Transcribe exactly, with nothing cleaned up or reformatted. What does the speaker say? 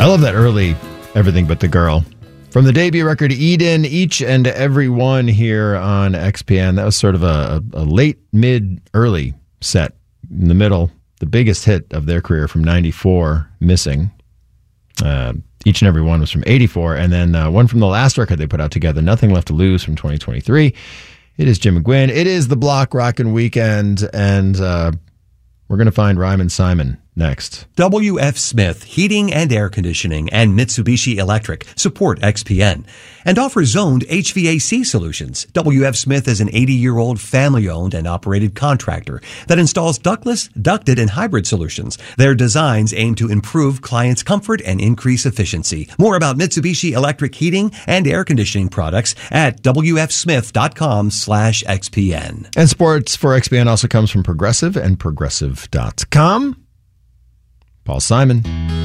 I love that early Everything But the Girl. From the debut record Eden, Each and Every One here on X P N. That was sort of a, a late, mid, early set. In the middle, the biggest hit of their career from ninety-four, Missing. Uh, Each and Every One was from eighty-four. And then uh, one from the last record they put out together, Nothing Left to Lose, from twenty twenty-three. It is Jim McGuinn. It is the Block Rockin' Weekend. And uh, we're going to find Ryman Simon next. W F. Smith Heating and Air Conditioning and Mitsubishi Electric support X P N and offer zoned H V A C solutions. W F. Smith is an eighty-year-old family-owned and operated contractor that installs ductless, ducted, and hybrid solutions. Their designs aim to improve clients' comfort and increase efficiency. More about Mitsubishi Electric heating and air conditioning products at W F smith dot com slash X P N. And sports for X P N also comes from Progressive and progressive dot com. Paul Simon.